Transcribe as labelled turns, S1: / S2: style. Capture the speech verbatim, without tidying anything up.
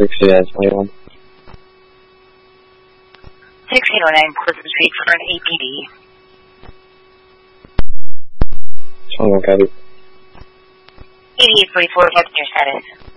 S1: sixty nine twenty one.
S2: sixteen oh nine Pleasant Street for an A P D.
S1: twenty one copy.
S2: eighty-eight forty-four, what's your status?